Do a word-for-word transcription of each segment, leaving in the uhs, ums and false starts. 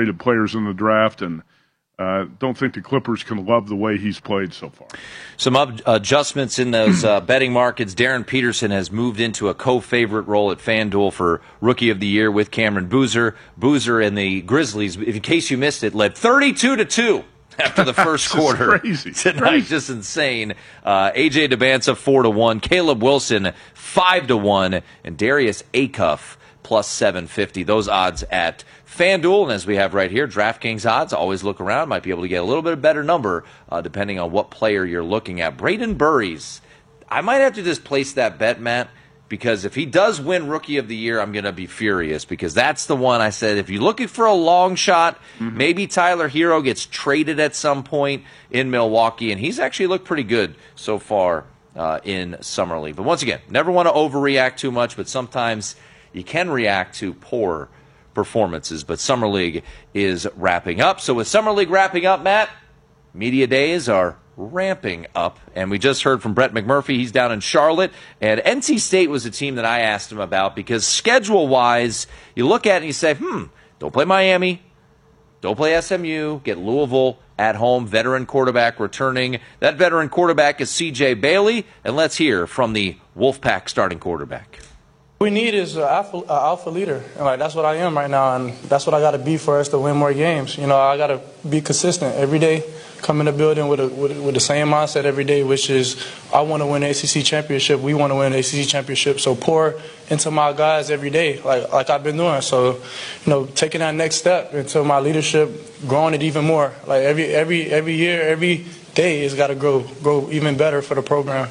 underrated players in the draft, and uh, don't think the Clippers can love the way he's played so far. Some up- adjustments in those uh, betting markets. Darren Peterson has moved into a co-favorite role at FanDuel for Rookie of the Year with Cameron Boozer. Boozer and the Grizzlies, in case you missed it, led thirty-two to two after the first quarter. Crazy. Tonight, crazy. Just insane. Uh, A J Debanza four to one, Caleb Wilson five to one, and Darius Acuff plus seven fifty. Those odds at FanDuel, and as we have right here, DraftKings odds. Always look around. Might be able to get a little bit better number uh, depending on what player you're looking at. Braden Burries. I might have to just place that bet, Matt, because if he does win Rookie of the Year, I'm going to be furious, because that's the one I said, if you're looking for a long shot, mm-hmm. maybe Tyler Hero gets traded at some point in Milwaukee, and he's actually looked pretty good so far uh, in Summer League. But once again, never want to overreact too much, but sometimes you can react to poor performances. But Summer League is wrapping up. So with Summer League wrapping up, Matt, media days are ramping up. And we just heard from Brett McMurphy. He's down in Charlotte. And N C State was a team that I asked him about, because schedule-wise, you look at it and you say, hmm, don't play Miami, don't play S M U, get Louisville at home, veteran quarterback returning. That veteran quarterback is C J Bailey. And let's hear from the Wolfpack starting quarterback. We need is an alpha, a alpha leader, and like that's what I am right now, and that's what I got to be for us to win more games. You know, I got to be consistent every day, come in the building with, a, with with the same mindset every day, which is I want to win the A C C championship. We want to win the A C C championship. So pour into my guys every day, like like I've been doing. So, you know, taking that next step into my leadership, growing it even more. Like every every every year, every day, it's got to grow grow even better for the program.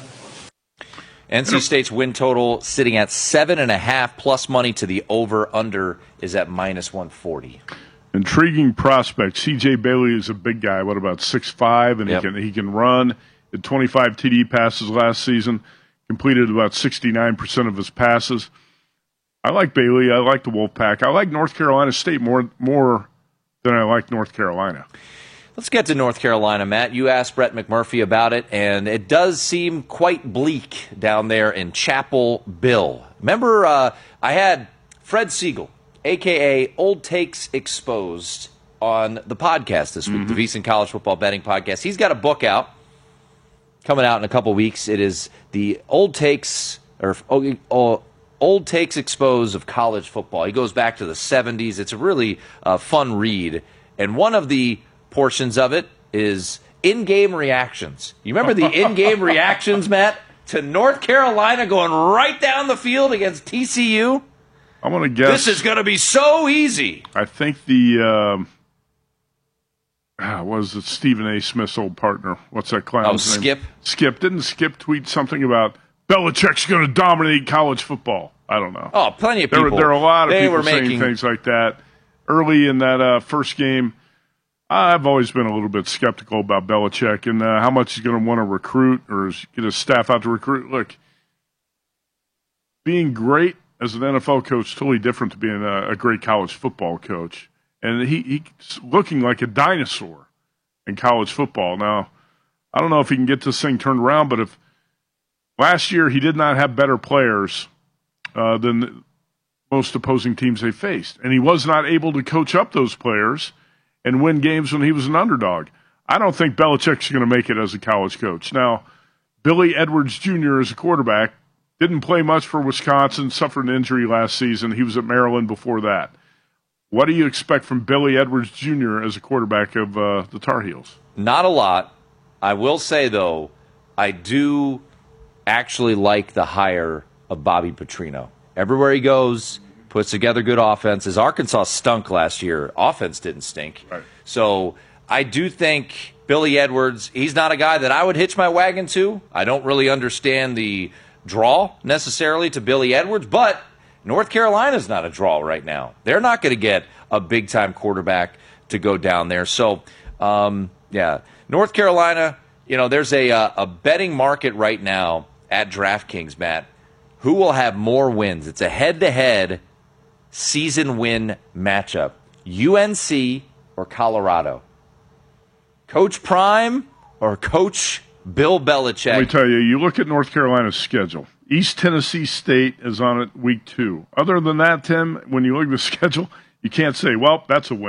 N C State's win total sitting at seven and a half, plus money to the over-under is at minus one forty. Intriguing prospect. C J Bailey is a big guy. What about six five? And yep. he can he can run. Had twenty-five T D passes last season. Completed about sixty-nine percent of his passes. I like Bailey. I like the Wolfpack. I like North Carolina State more more than I like North Carolina. Let's get to North Carolina, Matt. You asked Brett McMurphy about it, and it does seem quite bleak down there in Chapel Bill. Remember, uh, I had Fred Siegel, a k a. Old Takes Exposed, on the podcast this week, mm-hmm. the VSiN College Football Betting Podcast. He's got a book out, coming out in a couple weeks. It is the Old Takes, or oh, Old Takes Exposed of college football. He goes back to the seventies. It's a really uh, fun read, and one of the portions of it is in-game reactions. You remember the in-game reactions, Matt, to North Carolina going right down the field against T C U? I want to guess. This is going to be so easy. I think the, um, ah, what was it, Stephen A. Smith's old partner? What's that clown's oh, name? Skip? Skip. Didn't Skip tweet something about Belichick's going to dominate college football? I don't know. Oh, plenty of people. There, there are a lot of they people were saying making... things like that. Early in that uh, first game, I've always been a little bit skeptical about Belichick and uh, how much he's going to want to recruit or get his staff out to recruit. Look, being great as an N F L coach is totally different to being a, a great college football coach. And he, he's looking like a dinosaur in college football. Now, I don't know if he can get this thing turned around, but if last year he did not have better players uh, than most opposing teams they faced, and he was not able to coach up those players and win games when he was an underdog. I don't think Belichick's going to make it as a college coach. Now, Billy Edwards Junior as a quarterback didn't play much for Wisconsin, suffered an injury last season. He was at Maryland before that. What do you expect from Billy Edwards Junior as a quarterback of uh, the Tar Heels? Not a lot. I will say, though, I do actually like the hire of Bobby Petrino. Everywhere he goes, puts together good offenses. Arkansas stunk last year. Offense didn't stink. Right. So I do think Billy Edwards, he's not a guy that I would hitch my wagon to. I don't really understand the draw necessarily to Billy Edwards, but North Carolina's not a draw right now. They're not going to get a big-time quarterback to go down there. So, um, yeah, North Carolina, you know, there's a, uh, a betting market right now at DraftKings, Matt. Who will have more wins? It's a head-to-head season win matchup. U N C or Colorado? Coach Prime or Coach Bill Belichick? Let me tell you, you look at North Carolina's schedule. East Tennessee State is on it week two. Other than that, Tim, when you look at the schedule, you can't say, well, that's a win.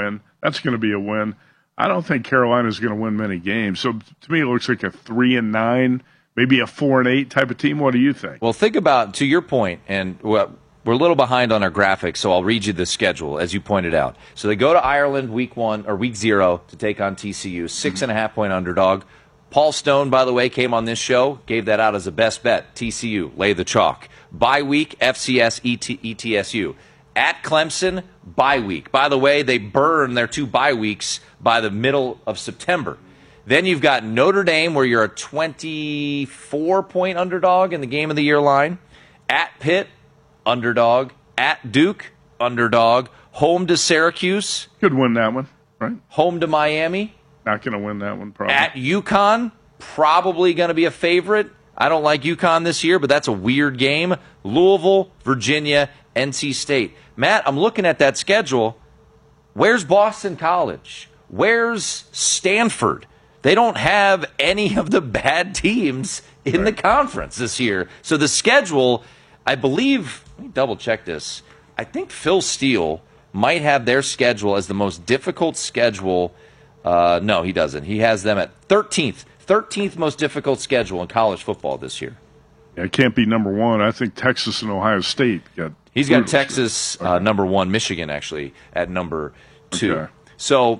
That's going to be a win. I don't think Carolina's going to win many games. So to me, it looks like a three and nine, maybe a four and eight type of team. What do you think? Well, think about, to your point, and we're a little behind on our graphics, so I'll read you the schedule, as you pointed out. So they go to Ireland week one or week zero to take on T C U, six and a half point underdog. Paul Stone, by the way, came on this show, gave that out as a best bet. T C U, lay the chalk. Bye week, F C S, E T S U. At Clemson, bye week. By the way, they burn their two bye weeks by the middle of September. Then you've got Notre Dame, where you're a twenty-four point underdog in the game of the year line. At Pitt, underdog. At Duke, underdog. Home to Syracuse. Could win that one, right? Home to Miami. Not going to win that one, probably. At UConn, probably going to be a favorite. I don't like UConn this year, but that's a weird game. Louisville, Virginia, N C State. Matt, I'm looking at that schedule. Where's Boston College? Where's Stanford? They don't have any of the bad teams in right. the conference this year. So the schedule, I believe, let me double check this. I think Phil Steele might have their schedule as the most difficult schedule. Uh, no, he doesn't. He has them at thirteenth. thirteenth most difficult schedule in college football this year. Yeah, it can't be number one. I think Texas and Ohio State got. He's got Texas uh, okay. number one, Michigan actually at number two. Okay. So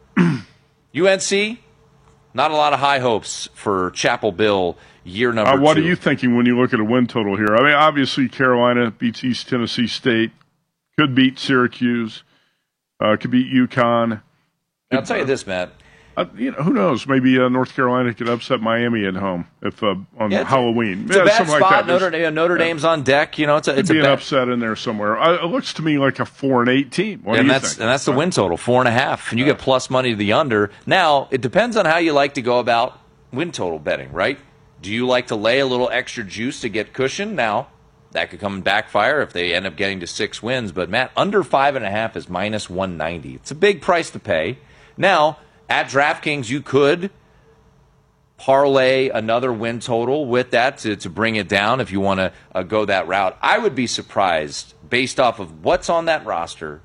U N C, not a lot of high hopes for Chapel Bill year number uh, what two. What are you thinking when you look at a win total here? I mean, obviously Carolina beats East Tennessee State, could beat Syracuse, uh, could beat UConn. I'll tell you this, Matt. Uh, you know, who knows? Maybe uh, North Carolina could upset Miami at home if uh, on yeah, it's Halloween. A, it's yeah, a bad spot. like Notre, Dame, Notre yeah. Dame's on deck. You know, it's a it's could be a bad... an upset in there somewhere. Uh, it looks to me like a four and eight team. What and do you that's think? and that's the win total, four and a half, and you get plus money to the under. Now it depends on how you like to go about win total betting, right? Do you like to lay a little extra juice to get cushion? Now that could come and backfire if they end up getting to six wins. But Matt, under five and a half is minus one ninety. It's a big price to pay. Now. At DraftKings, you could parlay another win total with that to, to bring it down if you want to uh, go that route. I would be surprised, based off of what's on that roster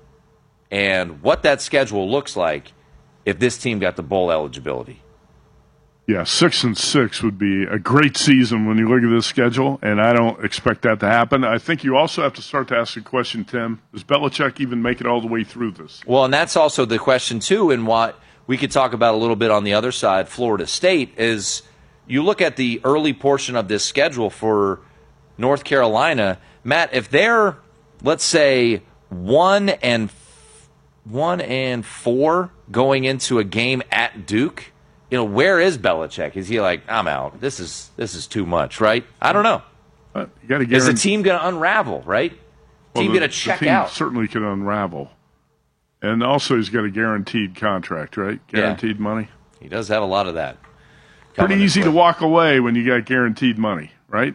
and what that schedule looks like, if this team got the bowl eligibility. Yeah, six and six would be a great season when you look at this schedule, and I don't expect that to happen. I think you also have to start to ask the question, Tim, does Belichick even make it all the way through this? Well, and that's also the question, too, and what we could talk about a little bit on the other side, Florida State, is you look at the early portion of this schedule for North Carolina. Matt, if they're, let's say, one and one and four going into a game at Duke, you know, where is Belichick? Is he like, I'm out. This is this is too much, right? I don't know. Uh, you gotta is the team going to unravel, right? Well, team going to check the team out. Certainly can unravel. And also he's got a guaranteed contract, right? Guaranteed yeah. money. He does have a lot of that. Pretty easy to walk away when you got guaranteed money, right?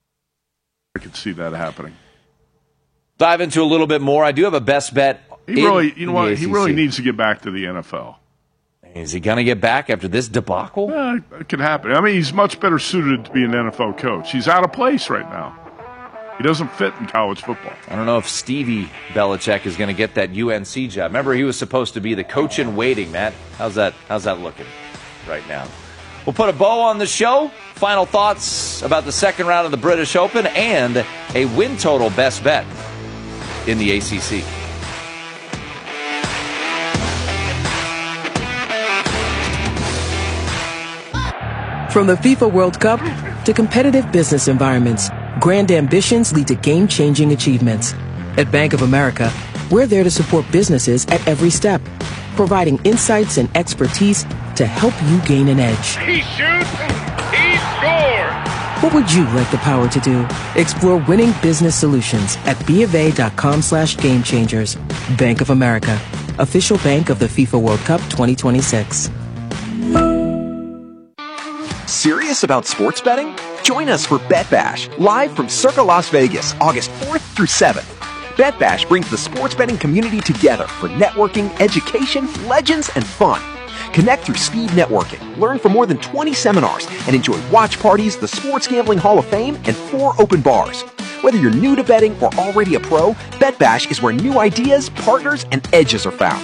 I could see that happening. Dive into a little bit more. I do have a best bet. He really, you know what? He really needs to get back to the N F L. Is he going to get back after this debacle? Yeah, it could happen. I mean, he's much better suited to be an N F L coach. He's out of place right now. He doesn't fit in college football. I don't know if Stevie Belichick is going to get that U N C job. Remember, he was supposed to be the coach in waiting, Matt. How's that, how's that looking right now? We'll put a bow on the show. Final thoughts about the second round of the British Open and a win total best bet in the A C C. From the FIFA World Cup to competitive business environments, grand ambitions lead to game-changing achievements. At Bank of America, we're there to support businesses at every step, providing insights and expertise to help you gain an edge. He shoots, he scores! What would you like the power to do? Explore winning business solutions at BofA.com slash game changers. Bank of America, official bank of the FIFA World Cup twenty twenty-six. Serious about sports betting? Join us for Bet Bash, live from Circa Las Vegas, August fourth through seventh. Bet Bash brings the sports betting community together for networking, education, legends, and fun. Connect through speed networking, learn from more than twenty seminars, and enjoy watch parties, the Sports Gambling Hall of Fame, and four open bars. Whether you're new to betting or already a pro, Bet Bash is where new ideas, partners, and edges are found.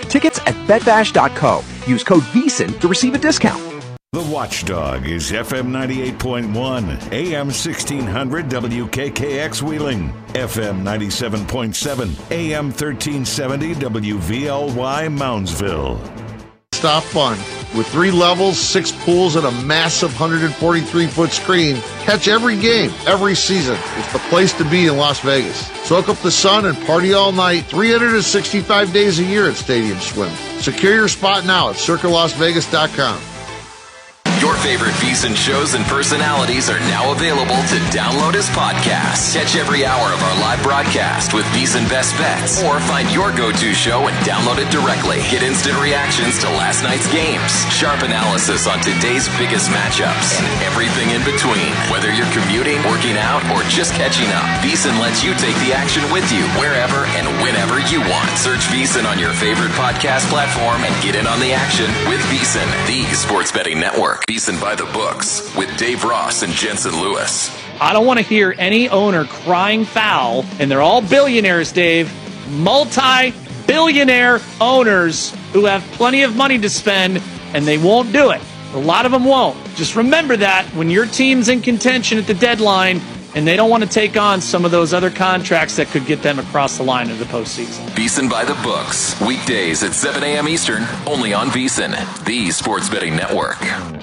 Tickets at bet bash dot co. Use code V S I N to receive a discount. The Watchdog is F M ninety-eight point one, A M sixteen hundred W K K X Wheeling, F M ninety-seven point seven, A M thirteen seventy W V L Y Moundsville. Stop fun. With three levels, six pools, and a massive one hundred forty-three foot screen, catch every game, every season. It's the place to be in Las Vegas. Soak up the sun and party all night, three hundred sixty-five days a year at Stadium Swim. Secure your spot now at circa las vegas dot com. Your favorite VSiN shows and personalities are now available to download as podcasts. Catch every hour of our live broadcast with VSiN Best Bets, or find your go-to show and download it directly. Get instant reactions to last night's games, sharp analysis on today's biggest matchups, and everything in between. Whether you're commuting, working out, or just catching up, VSiN lets you take the action with you wherever and whenever you want. Search VSiN on your favorite podcast platform and get in on the action with VSiN, the sports betting network. VSiN by the books with Dave Ross and Jensen Lewis. I don't want to hear any owner crying foul, and they're all billionaires, Dave. Multi-billionaire owners who have plenty of money to spend, and they won't do it. A lot of them won't. Just remember that when your team's in contention at the deadline, and they don't want to take on some of those other contracts that could get them across the line of the postseason. VSiN by the books, weekdays at seven a.m. Eastern, only on VSiN, the sports betting network.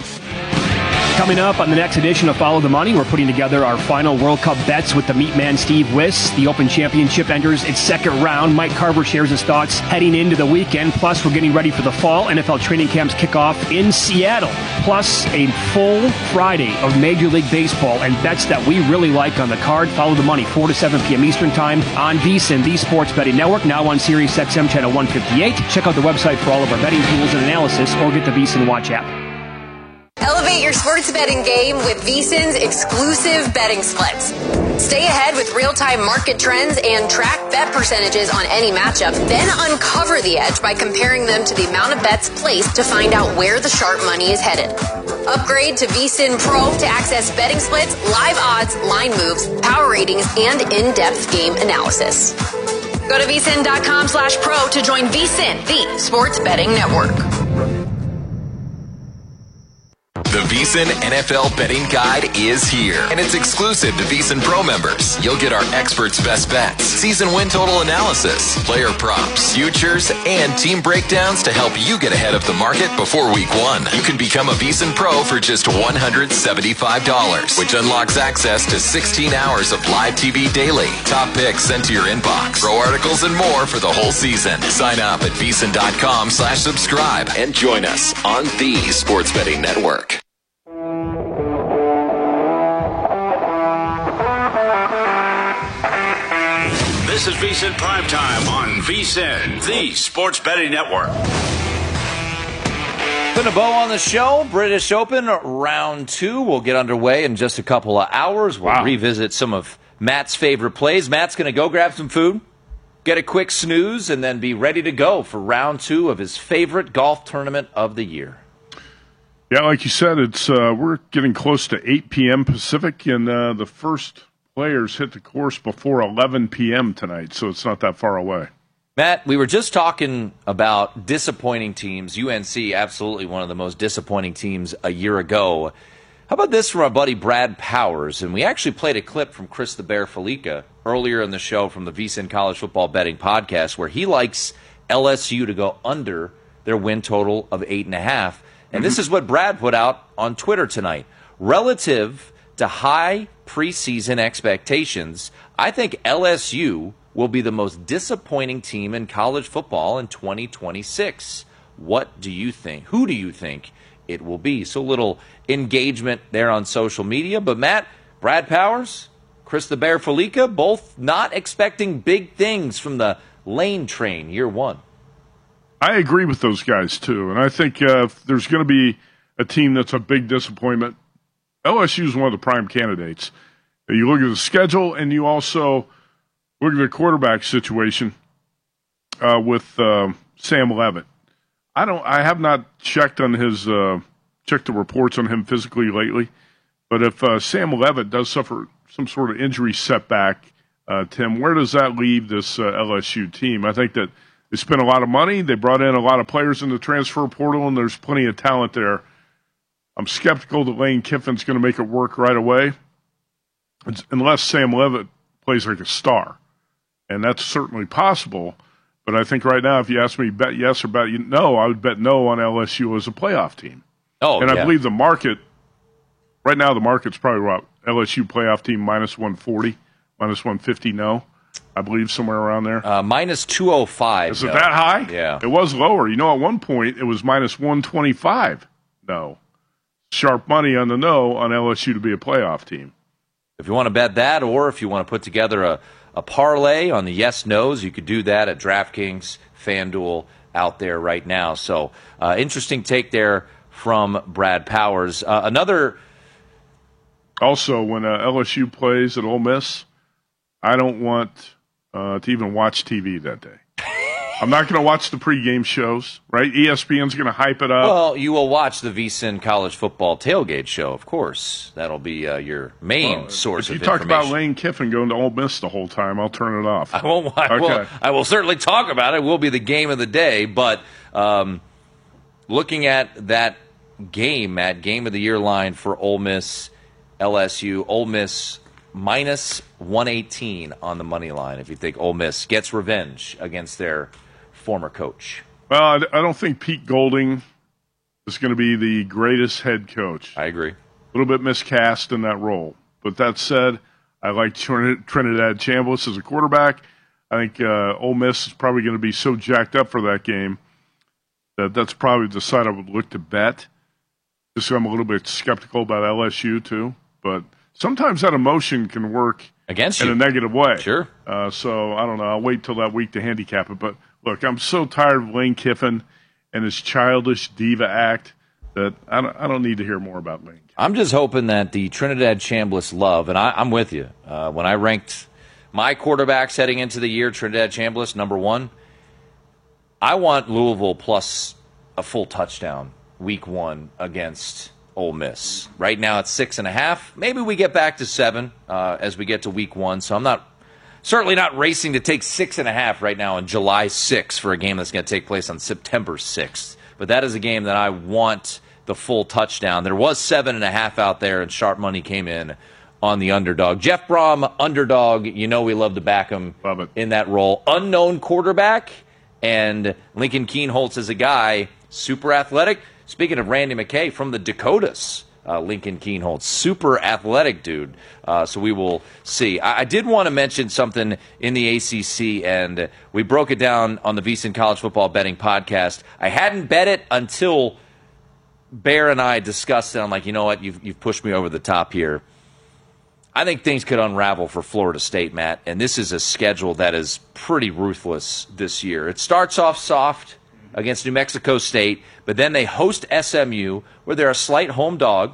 Coming up on the next edition of Follow the Money, we're putting together our final World Cup bets with the Meat Man Steve Wiss. The Open Championship enters its second round. Mike Carver shares his thoughts heading into the weekend. Plus, we're getting ready for the fall N F L training camps kickoff in Seattle. Plus, a full Friday of Major League Baseball and bets that we really like on the card. Follow the Money, four to seven p.m. Eastern Time on VSiN, the Sports Betting Network, now on Sirius X M Channel one fifty-eight. Check out the website for all of our betting tools and analysis, or get the VSiN Watch app. Elevate your sports betting game with VSiN's exclusive betting splits. Stay ahead with real-time market trends and track bet percentages on any matchup. Then uncover the edge by comparing them to the amount of bets placed to find out where the sharp money is headed. Upgrade to VSiN Pro to access betting splits, live odds, line moves, power ratings, and in-depth game analysis. Go to VSiN.com slash pro to join VSiN, the sports betting network. The VSiN N F L Betting Guide is here, and it's exclusive to VSiN Pro members. You'll get our experts' best bets, season win total analysis, player props, futures, and team breakdowns to help you get ahead of the market before week one. You can become a VSiN Pro for just one hundred seventy-five dollars, which unlocks access to sixteen hours of live T V daily, top picks sent to your inbox, pro articles, and more for the whole season. Sign up at VSiN.com slash subscribe and join us on the Sports Betting Network. This is VSiN Primetime on VSiN, the Sports Betting Network. Putting a bow on the show, British Open round two will get underway in just a couple of hours. We'll wow. revisit some of Matt's favorite plays. Matt's going to go grab some food, get a quick snooze, and then be ready to go for round two of his favorite golf tournament of the year. Yeah, like you said, it's uh, we're getting close to eight p.m. Pacific, and uh, the first players hit the course before eleven p.m. tonight, so it's not that far away. Matt, we were just talking about disappointing teams. U N C, absolutely one of the most disappointing teams a year ago. How about this from our buddy Brad Powers? And we actually played a clip from Chris the Bear Felica earlier in the show from the VSiN College Football Betting Podcast, where he likes L S U to go under their win total of eight and a half. And mm-hmm. this is what Brad put out on Twitter tonight. Relative to high preseason expectations, I think L S U will be the most disappointing team in college football in twenty twenty-six. What do you think? Who do you think it will be? So little engagement there on social media. But Matt, Brad Powers, Chris the Bear Felica, both not expecting big things from the Lane Train year one. I agree with those guys, too. And I think uh, if there's going to be a team that's a big disappointment, L S U is one of the prime candidates. You look at the schedule, and you also look at the quarterback situation uh, with uh, Sam Levitt. I don't. I have not checked on his uh, checked the reports on him physically lately, but if uh, Sam Levitt does suffer some sort of injury setback, uh, Tim, where does that leave this uh, L S U team? I think that They spent a lot of money. They brought in a lot of players in the transfer portal, and there's plenty of talent there. I'm skeptical that Lane Kiffin's going to make it work right away, it's, unless Sam Levitt plays like a star. And that's certainly possible. But I think right now, if you ask me bet yes or bet no, I would bet no on L S U as a playoff team. Oh, and yeah. I believe the market, right now the market's probably about L S U playoff team minus one forty, minus one fifty no. I believe somewhere around there. Uh, minus two oh five. Is it no. that high? Yeah. It was lower. You know, at one point, it was minus one twenty-five. No. Sharp money on the no on L S U to be a playoff team. If you want to bet that, or if you want to put together a, a parlay on the yes-nos, you could do that at DraftKings, FanDuel, out there right now. So, uh, interesting take there from Brad Powers. Uh, another... Also, when uh, L S U plays at Ole Miss, I don't want uh, to even watch T V that day. I'm not going to watch the pregame shows, right? E S P N's going to hype it up. Well, you will watch the VSiN College Football Tailgate Show, of course. That'll be uh, your main well, source of information. If you talk about Lane Kiffin going to Ole Miss the whole time, I'll turn it off. I won't. I, okay. will, I will certainly talk about it. It will be the game of the day. But um, looking at that game, Matt, game of the year line for Ole Miss, L S U, Ole Miss minus one eighteen on the money line. If you think Ole Miss gets revenge against their former coach. Well, I don't think Pete Golding is going to be the greatest head coach. I agree. A little bit miscast in that role. But that said, I like Trinidad Chambliss as a quarterback. I think uh, Ole Miss is probably going to be so jacked up for that game that that's probably the side I would look to bet. Just I'm a little bit skeptical about L S U, too. But sometimes that emotion can work against in you a negative way. Sure. Uh, so, I don't know. I'll wait till that week to handicap it. But, look, I'm so tired of Lane Kiffin and his childish diva act that I don't, I don't need to hear more about Lane. I'm just hoping that the Trinidad Chambliss love, and I, I'm with you. Uh, when I ranked my quarterbacks heading into the year, Trinidad Chambliss, number one, I want Louisville plus a full touchdown week one against Ole Miss. Right now it's six and a half. Maybe we get back to seven uh, as we get to week one. So I'm not certainly not racing to take six and a half right now on July sixth for a game that's going to take place on September sixth. But that is a game that I want the full touchdown. There was seven and a half out there, and sharp money came in on the underdog. Jeff Brom, underdog. You know we love to back him love it. in that role. Unknown quarterback, and Lincoln Kienholz is a guy, super athletic. Speaking of Randy McKay from the Dakotas, uh, Lincoln Kienholz, super athletic dude. Uh, so we will see. I, I did want to mention something in the A C C, and we broke it down on the VSiN College Football Betting Podcast. I hadn't bet it until Bear and I discussed it. I'm like, you know what? You've, you've pushed me over the top here. I think things could unravel for Florida State, Matt, and this is a schedule that is pretty ruthless this year. It starts off soft against New Mexico State, but then they host S M U, where they're a slight home dog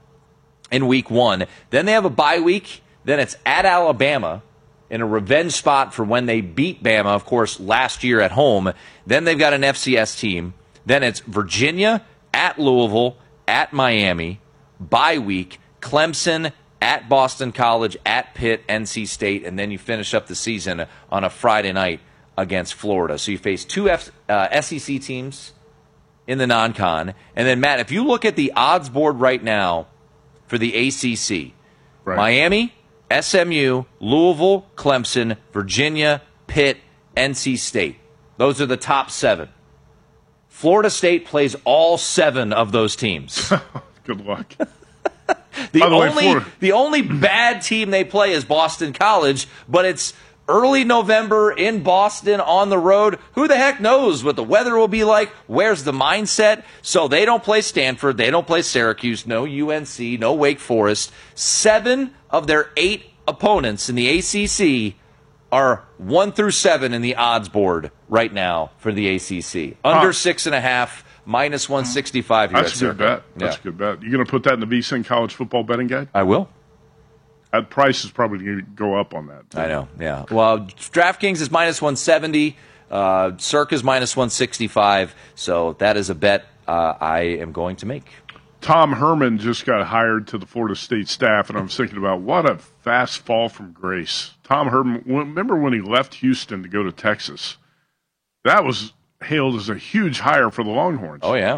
in week one. Then they have a bye week. Then it's at Alabama in a revenge spot for when they beat Bama, of course, last year at home. Then they've got an F C S team. Then it's Virginia, at Louisville, at Miami, bye week, Clemson, at Boston College, at Pitt, N C State, and then you finish up the season on a Friday night against Florida. So you face two F, uh, S E C teams in the non-con. And then, Matt, if you look at the odds board right now for the A C C, right. Miami, S M U, Louisville, Clemson, Virginia, Pitt, N C State. Those are the top seven. Florida State plays all seven of those teams. Good luck. the, the, only, way, the only bad team they play is Boston College, but it's early November in Boston on the road. Who the heck knows what the weather will be like? Where's the mindset? So they don't play Stanford. They don't play Syracuse. No U N C. No Wake Forest. Seven of their eight opponents in the A C C are one through seven in the odds board right now for the A C C. Under huh. six and a half, minus one sixty-five here That's at a good bet. That's yeah. a good bet. You going to put that in the VSiN College Football Betting Guide? I will. That price is probably going to go up on that. Too. I know, yeah. Well, DraftKings is minus one seventy. Uh, Circa is minus one sixty-five. So that is a bet uh, I am going to make. Tom Herman just got hired to the Florida State staff, and I'm thinking about what a fast fall from grace. Tom Herman, remember when he left Houston to go to Texas? that was hailed as a huge hire for the Longhorns. Oh, yeah.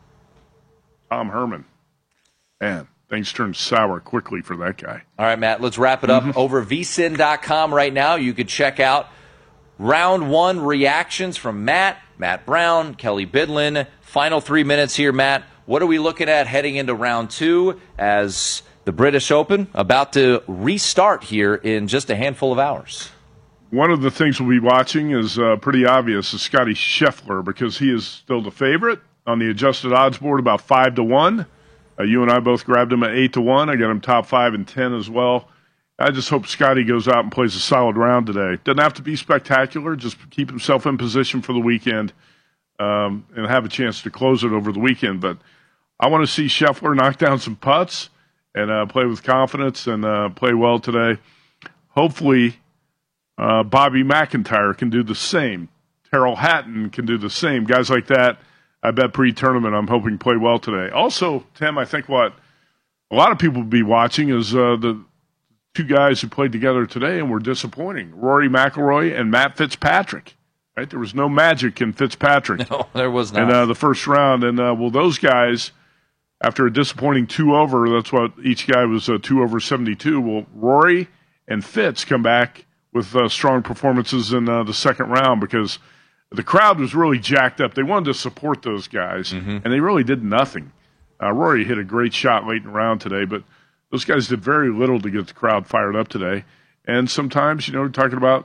Tom Herman. Man, things turned sour quickly for that guy. All right, Matt, let's wrap it up. Mm-hmm. Over V S I N dot com right now, you could check out round one reactions from Matt, Matt Brown, Kelly Bidlin. Final three minutes here, Matt. What are we looking at heading into round two as the British Open about to restart here in just a handful of hours? One of the things we'll be watching is uh, pretty obvious is Scotty Scheffler, because he is still the favorite on the adjusted odds board, about five to one. Uh, you and I both grabbed him at eight to one. I got him top five and ten as well. I just hope Scotty goes out and plays a solid round today. Doesn't have to be spectacular. Just keep himself in position for the weekend um, and have a chance to close it over the weekend. But I want to see Scheffler knock down some putts and uh, play with confidence and uh, play well today. Hopefully, uh, Bobby McIntyre can do the same. Terrell Hatton can do the same. Guys like that, I bet pre-tournament, I'm hoping play well today. Also, Tim, I think what a lot of people will be watching is uh, the two guys who played together today and were disappointing, Rory McIlroy and Matt Fitzpatrick. Right? There was no magic in Fitzpatrick. No, there was not. In uh, the first round. And, uh, well, those guys, after a disappointing two-over, that's what each guy was uh, two over seventy-two. Well, Rory and Fitz come back with uh, strong performances in uh, the second round because the crowd was really jacked up. They wanted to support those guys, mm-hmm. and they really did nothing. Uh, Rory hit a great shot late in the round today, but those guys did very little to get the crowd fired up today. And sometimes, you know, we're talking about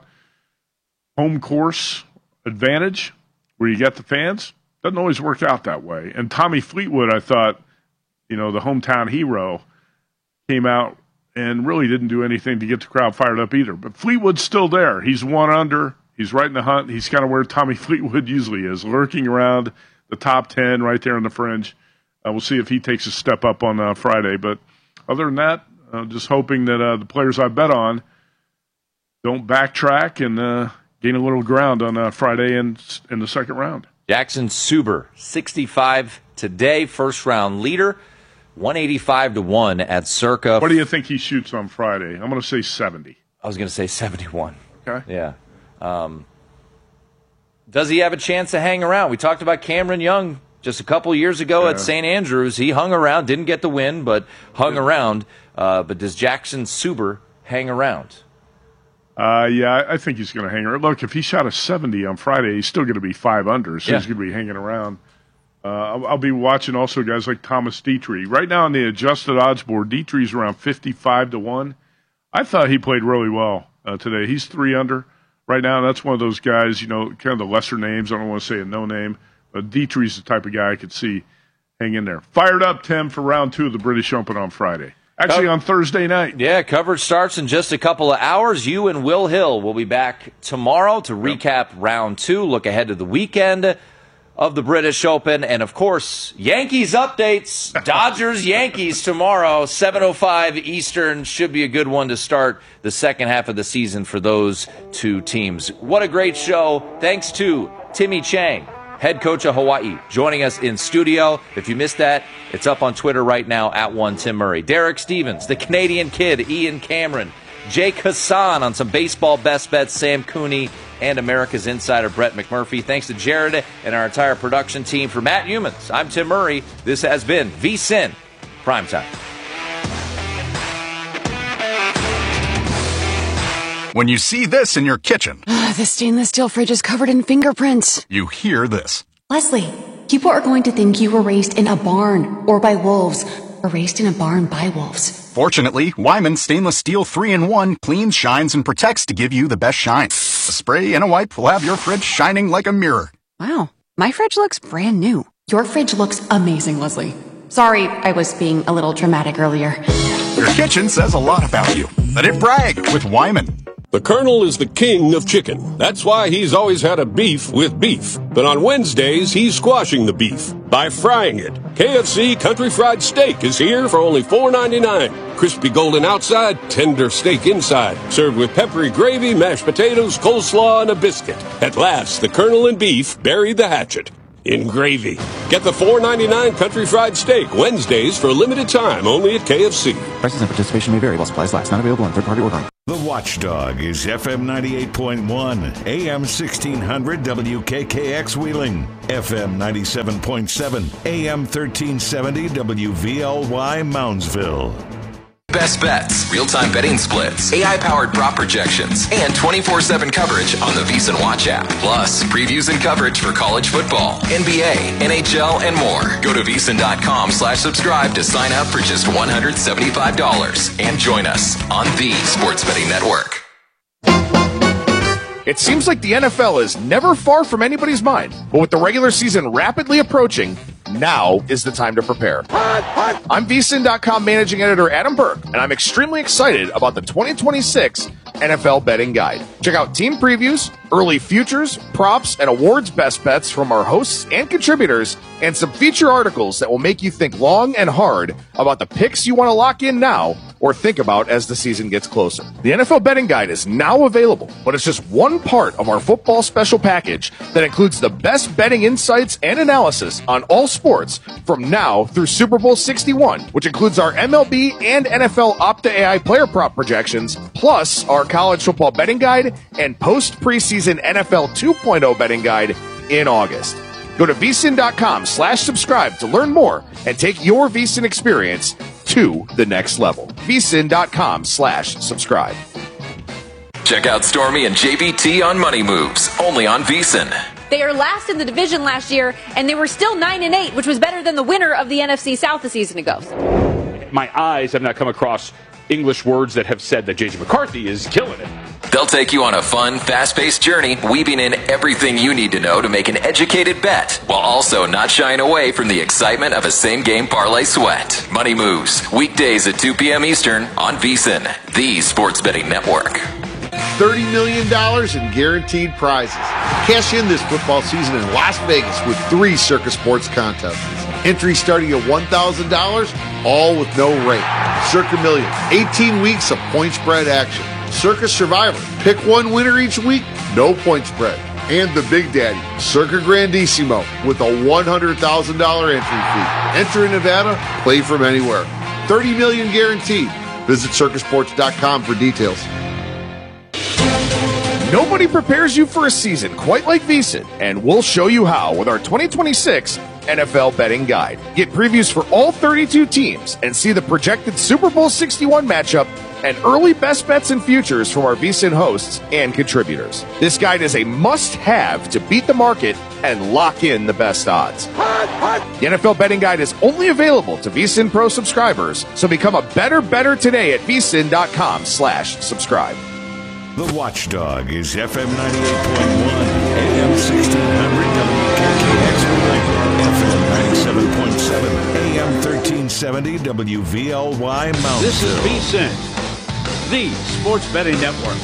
home course advantage where you get the fans. Doesn't always work out that way. And Tommy Fleetwood, I thought, you know, the hometown hero, came out and really didn't do anything to get the crowd fired up either. But Fleetwood's still there. He's one under. He's right in the hunt. He's kind of where Tommy Fleetwood usually is, lurking around the top ten right there on the fringe. Uh, we'll see if he takes a step up on uh, Friday. But other than that, uh, just hoping that uh, the players I bet on don't backtrack and uh, gain a little ground on uh, Friday in, in the second round. Jackson Suber, sixty-five today, first round leader, one eighty-five to one at Circa. What do you think he shoots on Friday? I'm going to say seventy. I was going to say seventy-one. Okay. Yeah. Um, does he have a chance to hang around? We talked about Cameron Young just a couple years ago yeah. at Saint Andrews. He hung around, didn't get the win, but hung yeah. around. Uh, but does Jackson Suber hang around? Uh, yeah, I think he's going to hang around. Look, if he shot a seventy on Friday, he's still going to be five under, so yeah. he's going to be hanging around. Uh, I'll, I'll be watching also guys like Thomas Dietrich. Right now on the adjusted odds board, Dietrich's around fifty-five to one. I thought he played really well uh, today. He's three under right now. That's one of those guys, you know, kind of the lesser names. I don't want to say a no name, but Dietrich's the type of guy I could see hang in there. Fired up, Tim, for round two of the British Open on Friday. Actually, on Thursday night. Yeah, coverage starts in just a couple of hours. You and Will Hill will be back tomorrow to recap yep. round two, look ahead to the weekend of the British Open, and, of course, Yankees updates. Dodgers, Yankees tomorrow, seven oh five Eastern. Should be a good one to start the second half of the season for those two teams. What a great show. Thanks to Timmy Chang, head coach of Hawaii, joining us in studio. If you missed that, it's up on Twitter right now, at one Tim Murray. Derek Stevens, the Canadian Kid, Ian Cameron, Jake Hassan on some baseball best bets, Sam Cooney, and America's Insider, Brett McMurphy. Thanks to Jared and our entire production team. For Matt Humans, I'm Tim Murray. This has been V S I N Primetime. When you see this in your kitchen, the stainless steel fridge is covered in fingerprints. You hear this. Leslie, people are going to think you were raised in a barn or by wolves, or raised in a barn by wolves. Fortunately, Wyman Stainless Steel three in one cleans, shines, and protects to give you the best shine. A spray and a wipe will have your fridge shining like a mirror. Wow, my fridge looks brand new. Your fridge looks amazing, Leslie. Sorry, I was being a little dramatic earlier. Your kitchen says a lot about you. Let it brag with Wyman. The Colonel is the king of chicken. That's why he's always had a beef with beef. But on Wednesdays, he's squashing the beef by frying it. K F C Country Fried Steak is here for only four ninety-nine. Crispy golden outside, tender steak inside. Served with peppery gravy, mashed potatoes, coleslaw, and a biscuit. At last, the Colonel and beef buried the hatchet in gravy. Get the four ninety-nine Country Fried Steak Wednesdays for a limited time only at K F C. Prices and participation may vary while supplies last. Not available on third-party ordering. The Watchdog is F M ninety-eight point one, A M sixteen hundred W K K X Wheeling, F M ninety-seven point seven, A M thirteen seventy W V L Y Moundsville. Best bets, real-time betting splits, A I-powered prop projections, and twenty-four seven coverage on the VEASAN Watch app. Plus, previews and coverage for college football, N B A, N H L, and more. Go to VEASAN.com slash subscribe to sign up for just one hundred seventy-five dollars and join us on the Sports Betting Network. It seems like the N F L is never far from anybody's mind, but with the regular season rapidly approaching, now is the time to prepare. I'm V S I N dot com managing editor Adam Burke, and I'm extremely excited about the twenty twenty-six N F L Betting Guide. Check out team previews, early futures, props, and awards best bets from our hosts and contributors, and some feature articles that will make you think long and hard about the picks you want to lock in now or think about as the season gets closer. The N F L Betting Guide is now available, but it's just one part of our football special package that includes the best betting insights and analysis on all sports from now through Super Bowl sixty-one, which includes our M L B and N F L Opta A I player prop projections, plus our college football betting guide and post-preseason N F L two point oh betting guide in August. Go to V S I N dot com slash subscribe to learn more and take your V S I N experience to the next level. V S I N dot com slash subscribe. Check out Stormy and J V T on Money Moves, only on VEASAN. They are last in the division last year, and they were still nine and eight, which was better than the winner of the N F C South a season ago. My eyes have not come across English words that have said that J J McCarthy is killing it. They'll take you on a fun, fast-paced journey, weaving in everything you need to know to make an educated bet, while also not shying away from the excitement of a same-game parlay sweat. Money Moves, weekdays at two p.m. Eastern on VEASAN, the Sports Betting Network. thirty million dollars in guaranteed prizes. Cash in this football season in Las Vegas with three Circa Sports contests. Entry starting at one thousand dollars, all with no rate. Circa Million, eighteen weeks of point spread action. Circa Survivor, pick one winner each week, no point spread. And the Big Daddy, Circa Grandissimo, with a one hundred thousand dollars entry fee. Enter in Nevada, play from anywhere. thirty million dollars guaranteed. Visit Circa Sports dot com for details. Nobody prepares you for a season quite like V S I N, and we'll show you how with our twenty twenty-six N F L Betting Guide. Get previews for all thirty-two teams and see the projected Super Bowl sixty-one matchup and early best bets and futures from our V S I N hosts and contributors. This guide is a must-have to beat the market and lock in the best odds. The N F L Betting Guide is only available to V S I N Pro subscribers, so become a better better today at V S I N dot com slash subscribe. The Watchdog is F M ninety-eight point one, A M sixteen hundred W K K X Wheeling, F M ninety-seven point seven, A M thirteen seventy W V L Y Moundsville. This is VEASAN, the Sports Betting Network.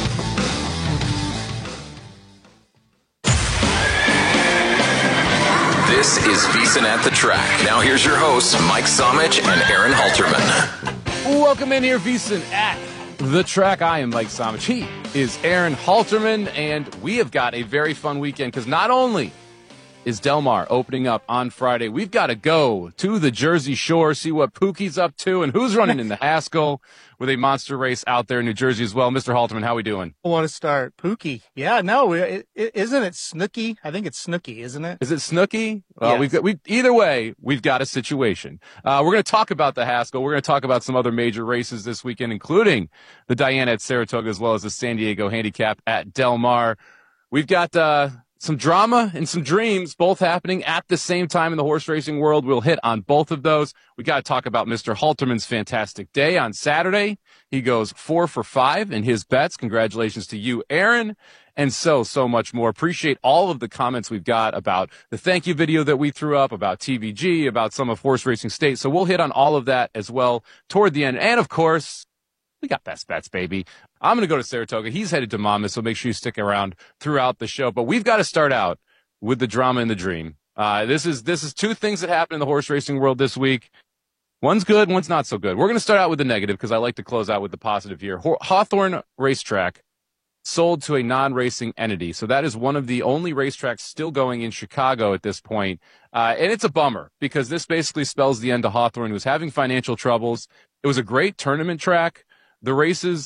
This is VEASAN at the Track. Now here's your hosts, Mike Somich and Aaron Halterman. Welcome in here, VEASAN at the Track. I am Mike Somich. He is Aaron Halterman, and we have got a very fun weekend because not only is Del Mar opening up on Friday, we've got to go to the Jersey Shore, see what Pookie's up to and who's running in the Haskell with a monster race out there in New Jersey as well. Mister Halterman, how we doing? I want to start Pookie. Yeah, no, it, it, isn't it Snooki? I think it's Snooki, isn't it? Is it Snooki? Well, yes. we've got, we, either way, we've got a situation. Uh, we're going to talk about the Haskell. We're going to talk about some other major races this weekend, including the Diana at Saratoga, as well as the San Diego Handicap at Del Mar. We've got, uh, some drama and some dreams both happening at the same time in the horse racing world. We'll hit on both of those. We got to talk about Mister Halterman's fantastic day on Saturday. He goes four for five in his bets. Congratulations to you, Aaron, and so, so much more. Appreciate all of the comments we've got about the thank you video that we threw up, about T V G, about some of Horse Racing State. So we'll hit on all of that as well toward the end. And of course, we got best bets, baby. I'm going to go to Saratoga. He's headed to Monmouth, so make sure you stick around throughout the show. But we've got to start out with the drama and the dream. Uh, this is this is two things that happened in the horse racing world this week. One's good, one's not so good. We're going to start out with the negative because I like to close out with the positive here. Hawthorne Racetrack sold to a non-racing entity. So that is one of the only racetracks still going in Chicago at this point. Uh, and it's a bummer because this basically spells the end to Hawthorne, who was having financial troubles. It was a great tournament track. The races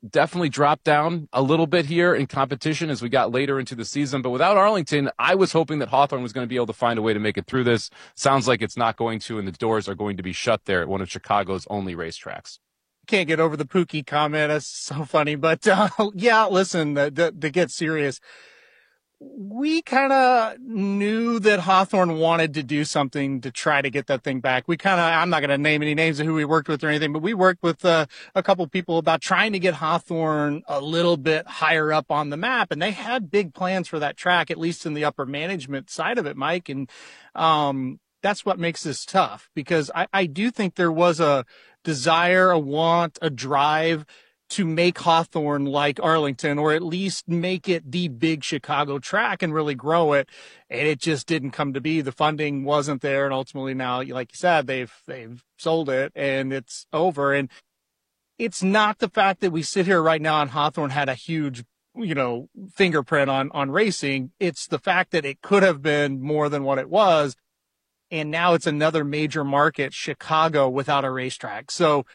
definitely dropped down a little bit here in competition as we got later into the season. But without Arlington, I was hoping that Hawthorne was going to be able to find a way to make it through this. Sounds like it's not going to, and the doors are going to be shut there at one of Chicago's only racetracks. Can't get over the Pookie comment. That's so funny. But uh, yeah, listen, to, to get serious, we kind of knew that Hawthorne wanted to do something to try to get that thing back. We kind of, I'm not going to name any names of who we worked with or anything, but we worked with uh, a couple people about trying to get Hawthorne a little bit higher up on the map. And they had big plans for that track, at least in the upper management side of it, Mike. And um, that's what makes this tough, because I, I do think there was a desire, a want, a drive to make Hawthorne like Arlington, or at least make it the big Chicago track and really grow it. And it just didn't come to be. The funding wasn't there. And ultimately now, like you said, they've, they've sold it and it's over. And it's not the fact that we sit here right now and Hawthorne had a huge, you know, fingerprint on, on racing. It's the fact that it could have been more than what it was. And now it's another major market, Chicago, without a racetrack. So,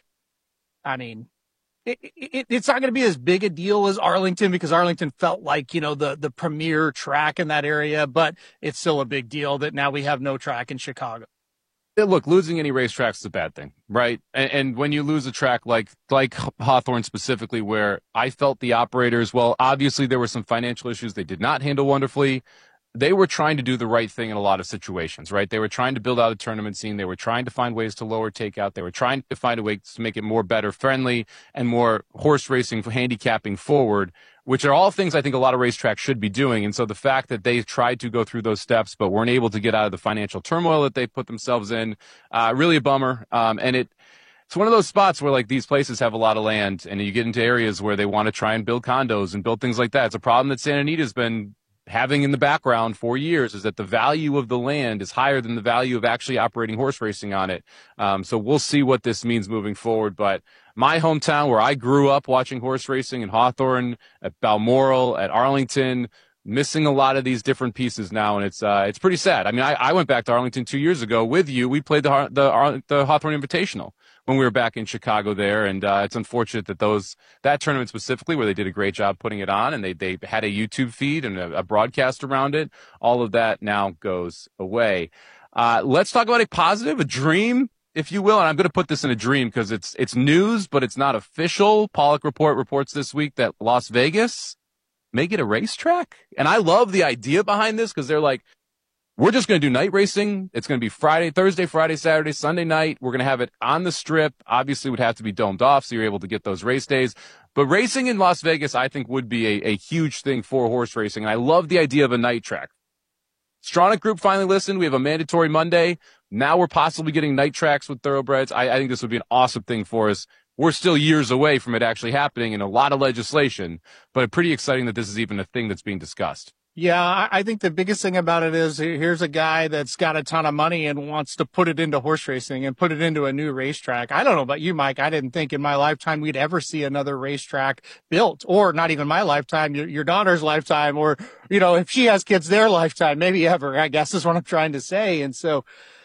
I mean, It, it, it's not going to be as big a deal as Arlington, because Arlington felt like, you know, the, the premier track in that area, but it's still a big deal that now we have no track in Chicago. Yeah, look, losing any racetracks is a bad thing, right? And, and when you lose a track like, like Hawthorne specifically, where I felt the operators, well, obviously there were some financial issues they did not handle wonderfully. They were trying to do the right thing in a lot of situations, right? They were trying to build out a tournament scene. They were trying to find ways to lower takeout. They were trying to find a way to make it more better friendly and more horse racing for handicapping forward, which are all things I think a lot of racetracks should be doing. And so the fact that they tried to go through those steps but weren't able to get out of the financial turmoil that they put themselves in, uh, really a bummer. Um, and it, it's one of those spots where like these places have a lot of land and you get into areas where they want to try and build condos and build things like that. It's a problem that Santa Anita's been having in the background for years, is that the value of the land is higher than the value of actually operating horse racing on it. Um, so we'll see what this means moving forward. But my hometown, where I grew up watching horse racing in Hawthorne, at Balmoral, at Arlington, missing a lot of these different pieces now, and it's uh, it's pretty sad. I mean, I, I went back to Arlington two years ago with you. We played the the, the Hawthorne Invitational when we were back in Chicago there, and uh, it's unfortunate that those that tournament specifically, where they did a great job putting it on, and they they had a YouTube feed and a, a broadcast around it, all of that now goes away. Uh, let's talk about a positive, a dream, if you will, and I'm going to put this in a dream because it's it's news, but it's not official. Pollock Report reports this week that Las Vegas make it a racetrack, and I love the idea behind this because they're like, we're just going to do night racing. It's going to be Friday, Thursday, Friday, Saturday, Sunday night. We're going to have it on the strip. Obviously, it would have to be domed off, so you're able to get those race days. But racing in Las Vegas, I think, would be a, a huge thing for horse racing. And I love the idea of a night track. Stronach Group finally listened. We have a mandatory Monday. Now we're possibly getting night tracks with thoroughbreds. I, I think this would be an awesome thing for us. We're still years away from it actually happening in a lot of legislation, but pretty exciting that this is even a thing that's being discussed. Yeah, I think the biggest thing about it is here's a guy that's got a ton of money and wants to put it into horse racing and put it into a new racetrack. I don't know about you, Mike. I didn't think in my lifetime we'd ever see another racetrack built, or not even my lifetime, your, your daughter's lifetime, or, you know, if she has kids, their lifetime, maybe ever, I guess is what I'm trying to say. And so,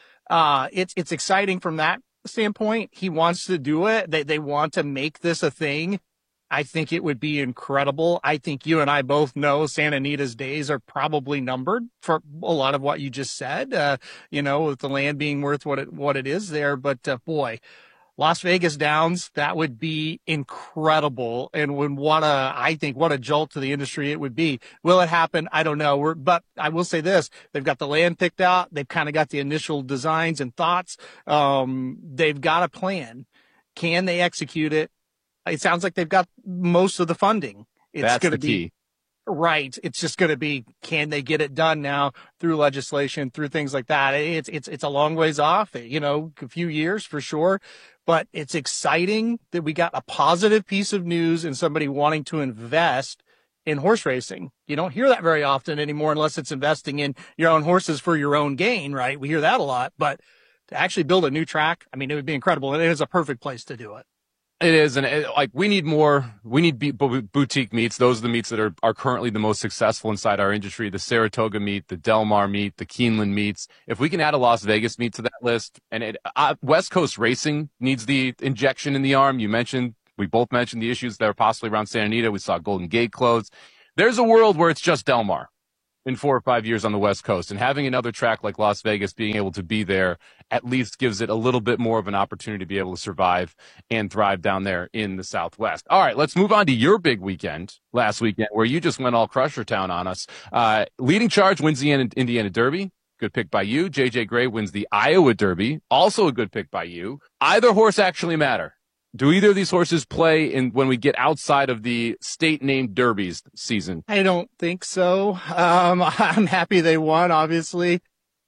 uh, it's, it's exciting from that standpoint. He wants to do it. They, they want to make this a thing. I think it would be incredible. I think you and I both know Santa Anita's days are probably numbered for a lot of what you just said, uh, you know, with the land being worth what it, what it is there. But uh, boy, Las Vegas Downs, that would be incredible. And when what a, I think what a jolt to the industry it would be. Will it happen? I don't know. We're, but I will say this, they've got the land picked out. They've kind of got the initial designs and thoughts. Um, they've got a plan. Can they execute it? It sounds like they've got most of the funding. It's That's going the to be key. Right. It's just going to be, can they get it done now through legislation, through things like that? It's, it's, it's a long ways off, you know, a few years for sure, but it's exciting that we got a positive piece of news and somebody wanting to invest in horse racing. You don't hear that very often anymore unless it's investing in your own horses for your own gain, right? We hear that a lot, but to actually build a new track, I mean, it would be incredible. And it is a perfect place to do it. It is, and it, like we need more. We need b- b- boutique meets. Those are the meets that are, are currently the most successful inside our industry. The Saratoga meet, the Del Mar meet, the Keeneland meets. If we can add a Las Vegas meet to that list, and it, uh, West Coast racing needs the injection in the arm. You mentioned We both mentioned the issues that are possibly around Santa Anita. We saw Golden Gate close. There's a world where it's just Del Mar in four or five years on the West Coast, and having another track like Las Vegas, being able to be there at least gives it a little bit more of an opportunity to be able to survive and thrive down there in the Southwest. All right, let's move on to your big weekend last weekend where you just went all Crusher Town on us. Uh, leading charge wins the Indiana Derby. Good pick by you. J J Gray wins the Iowa Derby. Also a good pick by you. Either horse actually matter. Do either of these horses play in when we get outside of the state-named derbies season? I don't think so. Um, I'm happy they won, obviously.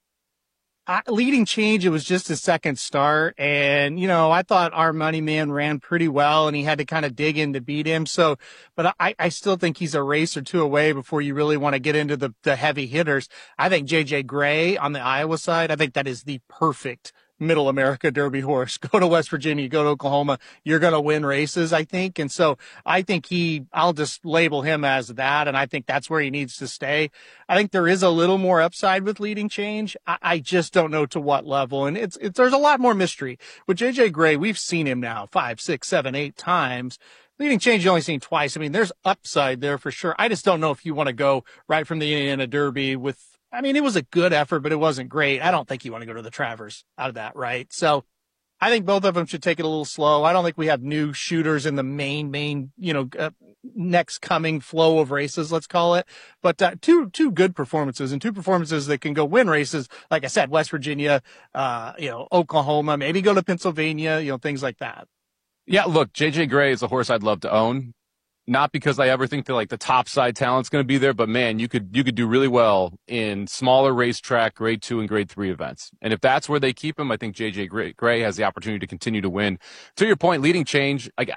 Uh, leading change, it was just his second start. And, you know, I thought our money man ran pretty well and he had to kind of dig in to beat him. So, but I, I still think he's a race or two away before you really want to get into the, the heavy hitters. I think J J Gray on the Iowa side, I think that is the perfect Middle America Derby horse. Go to West Virginia, go to Oklahoma, you're going to win races, I think. And so I think he, I'll just label him as that. And I think that's where he needs to stay. I think there is a little more upside with leading change. I, I just don't know to what level. And it's, it's, there's a lot more mystery with J J Gray. We've seen him now five, six, seven, eight times. Leading change, you only seen twice. I mean, there's upside there for sure. I just don't know if you want to go right from the Indiana Derby with, I mean, it was a good effort, but it wasn't great. I don't think you want to go to the Travers out of that, right? So I think both of them should take it a little slow. I don't think we have new shooters in the main, main, you know, uh, next coming flow of races, let's call it. But uh, two, two good performances and two performances that can go win races. Like I said, West Virginia, uh, you know, Oklahoma, maybe go to Pennsylvania, you know, things like that. Yeah, look, J J Gray is a horse I'd love to own. Not because I ever think that like the top side talent's going to be there, but man, you could you could do really well in smaller racetrack grade two and grade three events. And if that's where they keep him, I think J J Gray, Gray has the opportunity to continue to win. To your point, leading change, I,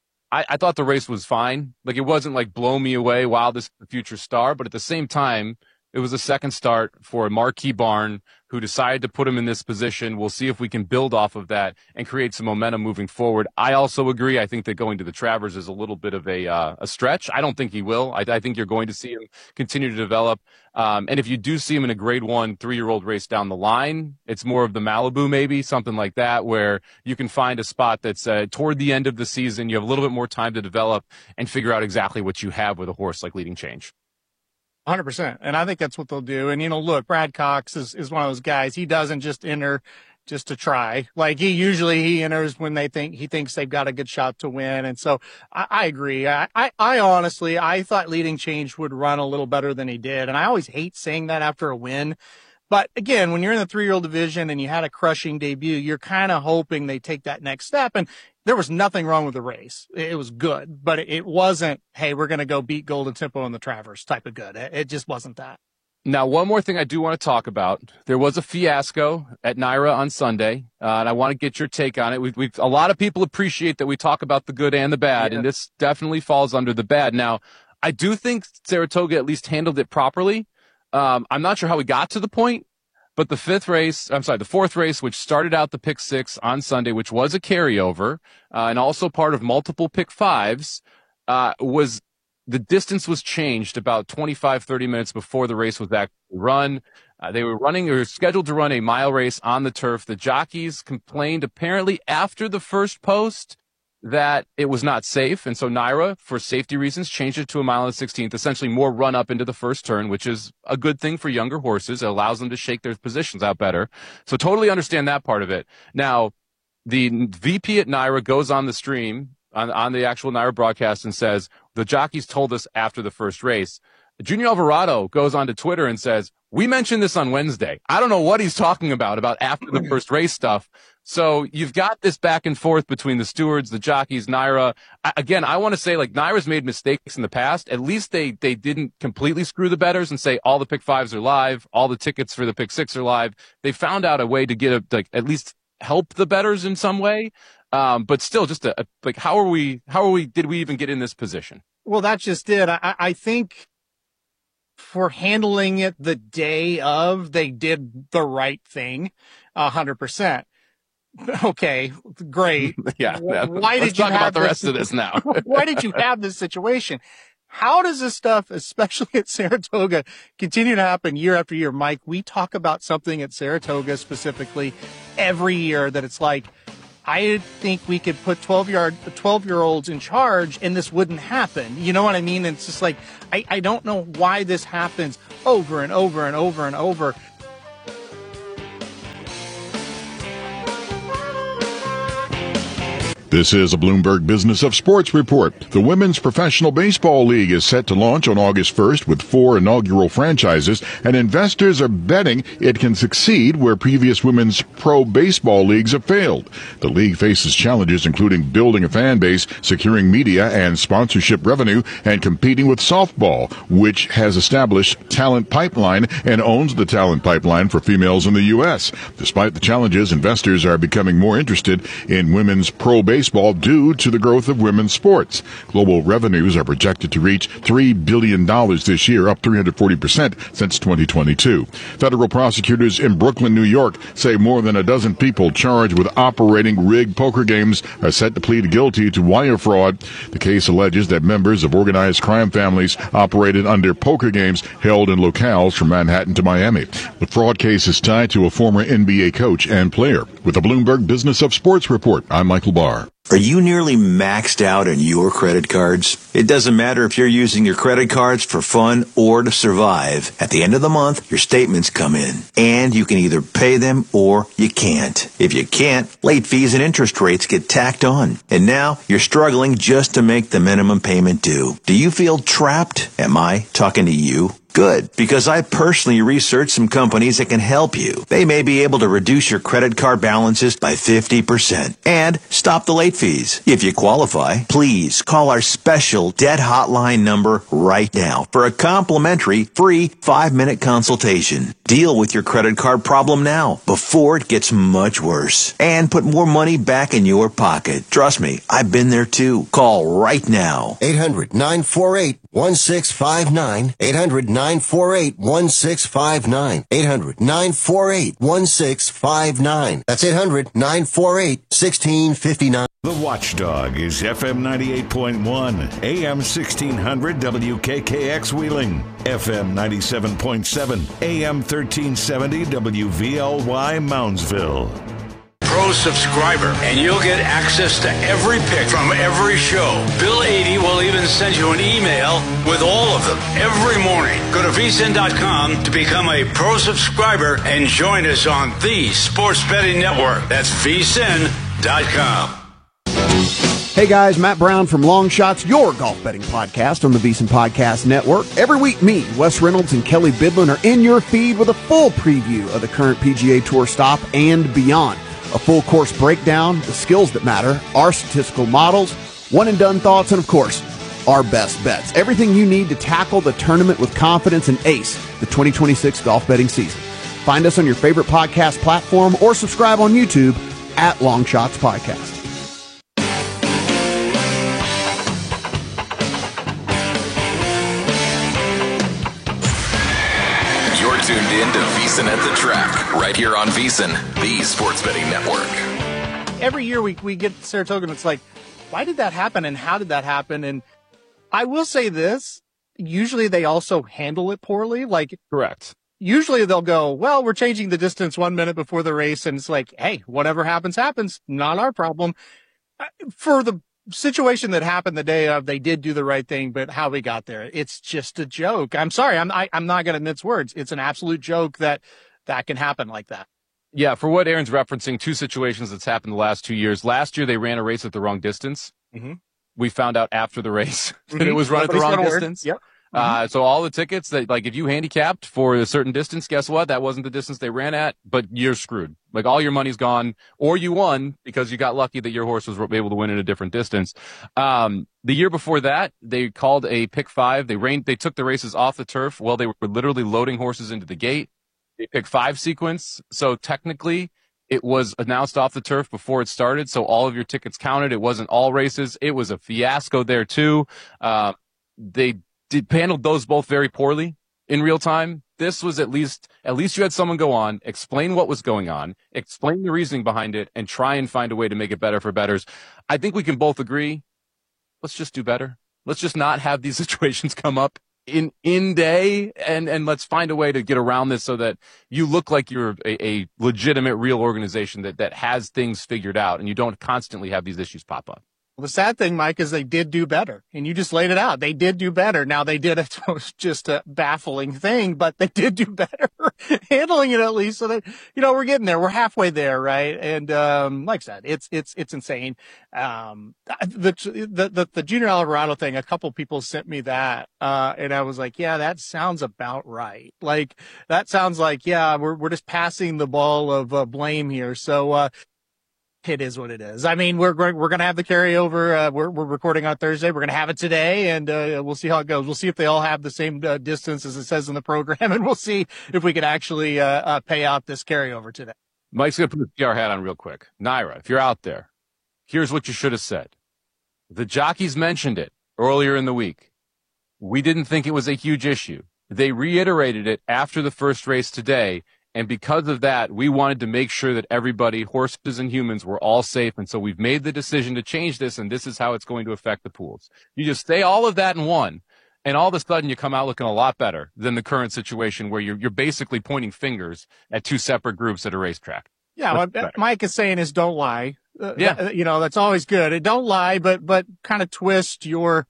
I I thought the race was fine. Like it wasn't like blow me away, wow, this is the future star. But at the same time, it was a second start for a marquee barn who decided to put him in this position. We'll see if we can build off of that and create some momentum moving forward. I also agree. I think that going to the Travers is a little bit of a uh, a stretch. I don't think he will. I, I think you're going to see him continue to develop. Um, and if you do see him in a grade one, three-year-old race down the line, it's more of the Malibu maybe, something like that, where you can find a spot that's uh, toward the end of the season. You have a little bit more time to develop and figure out exactly what you have with a horse like leading change. one hundred percent. And I think that's what they'll do. And, you know, look, Brad Cox is, is one of those guys. He doesn't just enter just to try. Like he usually he enters when they think he thinks they've got a good shot to win. And so I, I agree. I, I, I honestly, I thought leading change would run a little better than he did. And I always hate saying that after a win. But again, when you're in the three-year-old division and you had a crushing debut, you're kind of hoping they take that next step. And there was nothing wrong with the race. It was good, but it wasn't, hey, we're going to go beat Golden Tempo in the Travers type of good. It just wasn't that. Now, one more thing I do want to talk about. There was a fiasco at Naira on Sunday, uh, and I want to get your take on it. We've, we've, a lot of people appreciate that we talk about the good and the bad, yeah. And this definitely falls under the bad. Now, I do think Saratoga at least handled it properly. Um, I'm not sure how we got to the point, but the fifth race, I'm sorry, the fourth race, which started out the pick six on Sunday, which was a carryover, uh, and also part of multiple pick fives, uh, was the distance was changed about twenty-five, thirty minutes before the race was actually run. Uh, they were running, or scheduled to run a mile race on the turf. The jockeys complained apparently after the first post that it was not safe. And so Naira, for safety reasons, changed it to a mile and sixteenth, essentially more run up into the first turn, which is a good thing for younger horses. It allows them to shake their positions out better. So totally understand that part of it. Now, the V P at Naira goes on the stream, on, on the actual Naira broadcast, and says, the jockeys told us after the first race. Junior Alvarado goes on to Twitter and says, we mentioned this on Wednesday. I don't know what he's talking about, about after the first race stuff. So you've got this back and forth between the stewards, the jockeys, Naira. I, again, I want to say, like, Naira's made mistakes in the past. At least they, they didn't completely screw the bettors and say all the pick fives are live, all the tickets for the pick six are live. They found out a way to get a, like, at least help the bettors in some way. Um, but still, just a, a, like, how are we, how are we, did we even get in this position? Well, that's just it. I, I think for handling it the day of, they did the right thing, a hundred percent. Okay, great. Yeah. Why Let's did you talk have about the this, rest of this now? Why did you have this situation? How does this stuff, especially at Saratoga, continue to happen year after year? Mike, we talk about something at Saratoga specifically every year that it's like, I think we could put twelve-year-olds in charge and this wouldn't happen. You know what I mean? It's just like, I, I don't know why this happens over and over and over and over. This is a Bloomberg Business of Sports report. The Women's Professional Baseball League is set to launch on August first with four inaugural franchises, and investors are betting it can succeed where previous women's pro baseball leagues have failed. The league faces challenges including building a fan base, securing media and sponsorship revenue, and competing with softball, which has established Talent Pipeline and owns the talent pipeline for females in the U S. Despite the challenges, investors are becoming more interested in women's pro baseball Baseball due to the growth of women's sports. Global revenues are projected to reach three billion dollars this year, up three hundred forty percent since twenty twenty-two. Federal prosecutors in Brooklyn, New York, say more than a dozen people charged with operating rigged poker games are set to plead guilty to wire fraud. The case alleges that members of organized crime families operated under poker games held in locales from Manhattan to Miami. The fraud case is tied to a former N B A coach and player. With the Bloomberg Business of Sports report, I'm Michael Barr. Are you nearly maxed out on your credit cards? It doesn't matter if you're using your credit cards for fun or to survive. At the end of the month, your statements come in, and you can either pay them or you can't. If you can't, late fees and interest rates get tacked on. And now you're struggling just to make the minimum payment due. Do you feel trapped? Am I talking to you? Good, because I personally researched some companies that can help you. They may be able to reduce your credit card balances by fifty percent and stop the late fees. If you qualify, please call our special debt hotline number right now for a complimentary free five-minute consultation. Deal with your credit card problem now before it gets much worse and put more money back in your pocket. Trust me, I've been there too. Call right now. eight hundred nine four eight one six five nine. eight hundred nine four eight one six five nine. eight hundred nine four eight one six five nine. That's eight hundred nine four eight one six five nine. The Watchdog is F M ninety-eight point one, A M sixteen hundred W K K X Wheeling, F M ninety-seven point seven, A M thirteen seventy W V L Y Moundsville. Pro subscriber, and you'll get access to every pick from every show. Bill eighty will even send you an email with all of them every morning. Go to V S I N dot com to become a pro subscriber and join us on the Sports Betting Network. That's V S I N dot com. Hey guys, Matt Brown from Long Shots, your golf betting podcast on the V S I N Podcast Network. Every week, me, Wes Reynolds, and Kelly Bidlin are in your feed with a full preview of the current P G A Tour stop and beyond. A full course breakdown, the skills that matter, our statistical models, one-and-done thoughts, and of course, our best bets. Everything you need to tackle the tournament with confidence and ace the twenty twenty-six golf betting season. Find us on your favorite podcast platform or subscribe on YouTube at Long Shots Podcast. You're tuned in to VSiN at the Track, right here on VSiN, the Sports Betting Network. Every year we, we get Saratoga, and it's like, why did that happen and how did that happen? And I will say this, usually they also handle it poorly. Like, correct. Usually they'll go, well, we're changing the distance one minute before the race. And it's like, hey, whatever happens, happens. Not our problem. For the situation that happened the day of, they did do the right thing, but how we got there, it's just a joke. I'm sorry. I'm, I, I'm not going to mince words. It's an absolute joke that that can happen like that. Yeah. For what Aaron's referencing, two situations that's happened the last two years. Last year, they ran a race at the wrong distance. Mm-hmm. We found out after the race that mm-hmm. it was run at the wrong distance. Yep. Uh, so all the tickets that, like, if you handicapped for a certain distance, guess what? That wasn't the distance they ran at, but you're screwed. Like, all your money's gone, or you won because you got lucky that your horse was able to win at a different distance. Um, the year before that, they called a pick five. They ran, they took the races off the turf while they were literally loading horses into the gate. They pick five sequence. So technically, it was announced off the turf before it started. So all of your tickets counted. It wasn't all races. It was a fiasco there too. Uh, they did handled those both very poorly in real time. This was at least, at least you had someone go on, explain what was going on, explain the reasoning behind it, and try and find a way to make it better for bettors. I think we can both agree. Let's just do better. Let's just not have these situations come up in in day, and and let's find a way to get around this so that you look like you're a, a legitimate, real organization that that has things figured out, and you don't constantly have these issues pop up. Well, the sad thing, Mike, is they did do better, and you just laid it out. They did do better. Now, they did it. It was just a baffling thing, but they did do better handling it at least. So that, you know, we're getting there. We're halfway there, right? And, um, like I said, it's, it's, it's insane. Um, the, the, the, the Junior Alvarado thing, a couple people sent me that, uh, and I was like, yeah, that sounds about right. Like, that sounds like, yeah, we're, we're just passing the ball of uh, blame here. So, uh, it is what it is. I mean, we're we're, we're going to have the carryover. Uh, we're we're recording on Thursday. We're going to have it today, and uh, we'll see how it goes. We'll see if they all have the same uh, distance as it says in the program, and we'll see if we can actually uh, uh, pay out this carryover today. Mike's going to put the P R hat on real quick. Naira, if you're out there, here's what you should have said. The jockeys mentioned it earlier in the week. We didn't think it was a huge issue. They reiterated it after the first race today. And because of that, we wanted to make sure that everybody, horses and humans, were all safe. And so we've made the decision to change this, and this is how it's going to affect the pools. You just say all of that in one, and all of a sudden you come out looking a lot better than the current situation where you're, you're basically pointing fingers at two separate groups at a racetrack. Yeah, what Mike is saying is don't lie. Uh, yeah. That, you know, that's always good. Don't lie, but but kind of twist your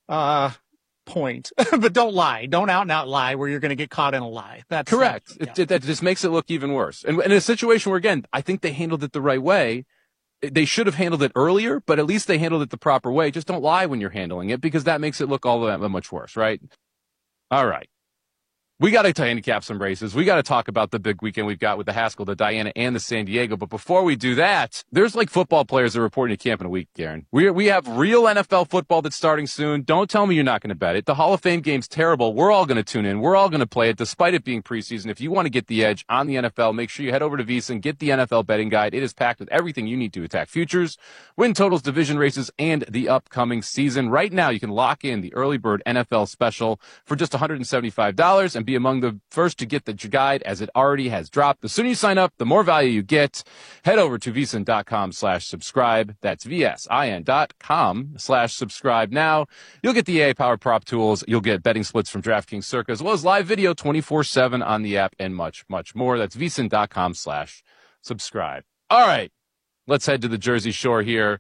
uh point. But don't lie. Don't out and out lie where you're going to get caught in a lie. That's correct. That, yeah. it, it, that just makes it look even worse. And, and in a situation where, again, I think they handled it the right way. They should have handled it earlier, but at least they handled it the proper way. Just don't lie when you're handling it, because that makes it look all that much worse, right? All right. We got to handicap some races. We got to talk about the big weekend we've got with the Haskell, the Diana, and the San Diego. But before we do that, there's like football players that are reporting to camp in a week, Garen. We we have real N F L football that's starting soon. Don't tell me you're not going to bet it. The Hall of Fame game's terrible. We're all going to tune in. We're all going to play it, despite it being preseason. If you want to get the edge on the N F L, make sure you head over to Visa and get the N F L betting guide. It is packed with everything you need to attack futures, win totals, division races, and the upcoming season. Right now, you can lock in the early bird N F L special for just one hundred seventy-five dollars and be among the first to get the guide, as it already has dropped. The sooner you sign up, the more value you get. Head over to vsin.com slash subscribe. That's V-S-I-N dot com slash subscribe now. You'll get the A I Power Prop tools. You'll get betting splits from DraftKings Circa, as well as live video twenty-four seven on the app, and much, much more. That's vsin.com slash subscribe. All right, let's head to the Jersey Shore here.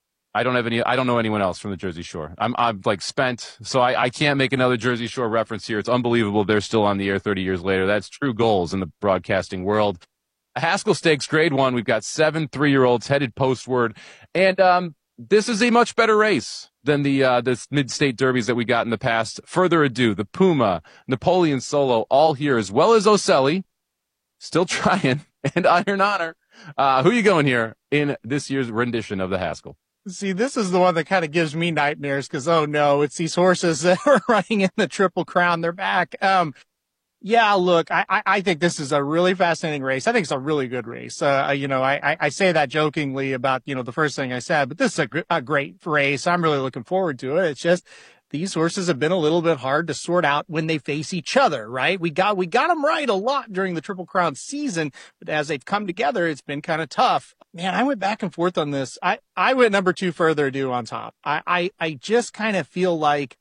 I don't have any, I don't know anyone else from the Jersey Shore. I'm, I'm like spent, so I, I can't make another Jersey Shore reference here. It's unbelievable they're still on the air thirty years later. That's true goals in the broadcasting world. A Haskell Stakes grade one. We've got seven three-year-olds headed postward. And, um, this is a much better race than the, uh, the mid-state derbies that we got in the past. Further ado, the Puma, Napoleon Solo, all here, as well as Oselli, still trying, and Iron Honor. Uh, who are you going here in this year's rendition of the Haskell? See, this is the one that kind of gives me nightmares because, oh no, it's these horses that are running in the Triple Crown. They're back. Um, yeah, look, I, I, I think this is a really fascinating race. I think it's a really good race. Uh, you know, I, I say that jokingly about, you know, the first thing I said, but this is a, gr- a great race. I'm really looking forward to it. It's just, these horses have been a little bit hard to sort out when they face each other, right? We got, we got them right a lot during the Triple Crown season, but as they've come together, it's been kind of tough. Man, I went back and forth on this. I, I went number two, Further Ado, on top. I, I, I just kind of feel like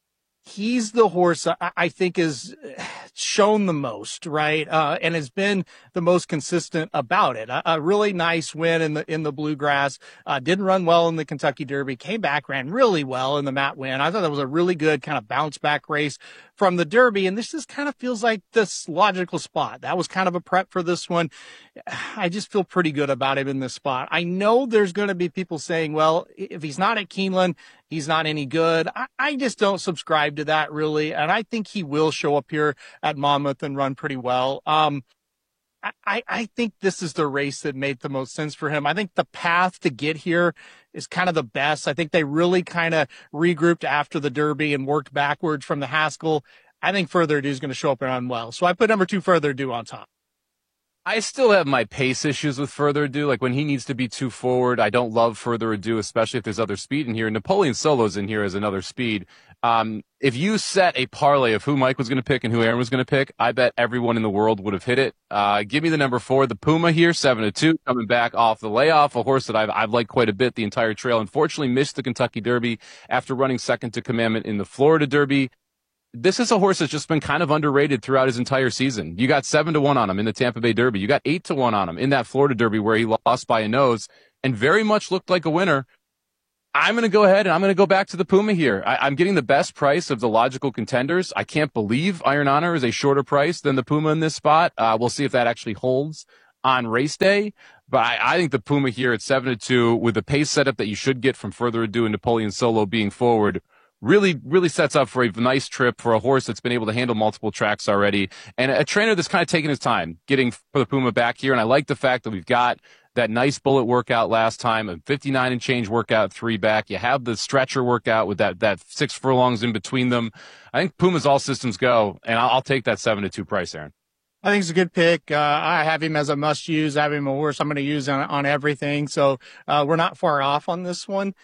he's the horse I, I think is shown the most, right? Uh, and has been the most consistent about it. A, a really nice win in the, in the Bluegrass, uh, didn't run well in the Kentucky Derby, came back, ran really well in the Matt win. I thought that was a really good kind of bounce back race from the Derby. And this just kind of feels like this logical spot. That was kind of a prep for this one. I just feel pretty good about him in this spot. I know there's going to be people saying, well, if he's not at Keeneland, he's not any good. I, I just don't subscribe to that really. And I think he will show up here at Monmouth and run pretty well. Um, I, I think this is the race that made the most sense for him. I think the path to get here is kind of the best. I think they really kind of regrouped after the Derby and worked backwards from the Haskell. I think Further Ado is going to show up and run well. So I put number two, Further Ado, on top. I still have my pace issues with Further Ado. Like when he needs to be too forward, I don't love Further Ado, especially if there's other speed in here. Napoleon Solo's in here as another speed. Um, if you set a parlay of who Mike was going to pick and who Aaron was going to pick, I bet everyone in the world would have hit it. Uh, give me the number four, the Puma here, seven to two, coming back off the layoff, a horse that I've, I've liked quite a bit the entire trail. Unfortunately, missed the Kentucky Derby after running second to Commandment in the Florida Derby. this is a horse that's just been kind of underrated throughout his entire season. You got seven to one on him in the Tampa Bay Derby. You got eight to one on him in that Florida Derby where he lost by a nose and very much looked like a winner. I'm going to go ahead and I'm going to go back to the Puma here. I, I'm getting the best price of the logical contenders. I can't believe Iron Honor is a shorter price than the Puma in this spot. Uh, we'll see if that actually holds on race day. But I, I think the Puma here at seven to two with the pace setup that you should get from Further Ado and Napoleon Solo being forward really, really sets up for a nice trip for a horse that's been able to handle multiple tracks already. And a trainer that's kind of taking his time getting for the Puma back here. And I like the fact that we've got that nice bullet workout last time, a fifty-nine and change workout three back. You have the stretcher workout with that, that six furlongs in between them. I think Puma's all systems go, and I'll, I'll take that seven to two price, Aaron. I think it's a good pick. Uh, I have him as a must use. I have him a horse I'm going to use on, on everything. So, uh, we're not far off on this one.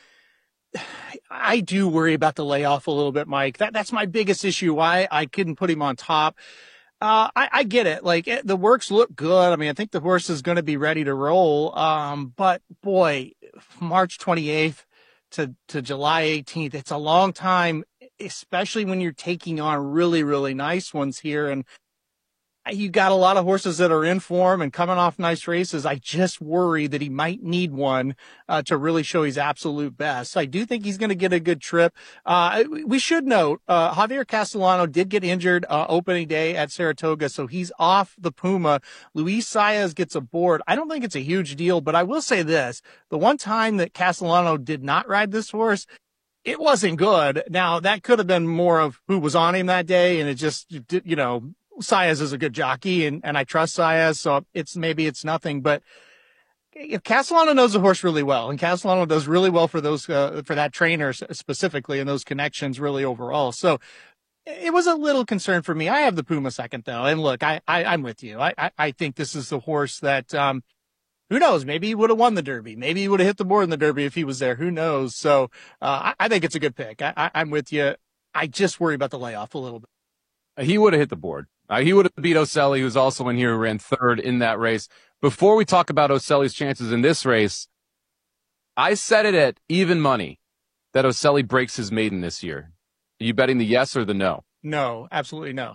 I do worry about the layoff a little bit, Mike. That, that's my biggest issue. Why I couldn't put him on top. Uh, I, I get it. Like it, the works look good. I mean, I think the horse is going to be ready to roll. Um, but boy, March twenty-eighth to, to July eighteenth, it's a long time, especially when you're taking on really, really nice ones here. And you got a lot of horses that are in form and coming off nice races. I just worry that he might need one uh, to really show his absolute best. I do think he's going to get a good trip. Uh, we should note, uh, Javier Castellano did get injured uh, opening day at Saratoga, so he's off the Puma. Luis Saez gets aboard. I don't think it's a huge deal, but I will say this. The one time that Castellano did not ride this horse, it wasn't good. Now, that could have been more of who was on him that day, and it just, you know, Saez is a good jockey, and, and I trust Saez, so it's maybe it's nothing. But if Castellano knows the horse really well, and Castellano does really well for those uh, for that trainer specifically, and those connections really overall, so it was a little concern for me. I have the Puma second though, and look, I, I I'm with you. I, I I think this is the horse that um who knows? Maybe he would have won the Derby. Maybe he would have hit the board in the Derby if he was there. Who knows? So uh, I, I think it's a good pick. I, I, I'm with you. I just worry about the layoff a little bit. He would have hit the board. Uh, he would have beat Oselli, who's also in here, who ran third in that race. Before we talk about Oselli's chances in this race, I set it at even money that Oselli breaks his maiden this year. Are you betting the yes or the no? No, absolutely no.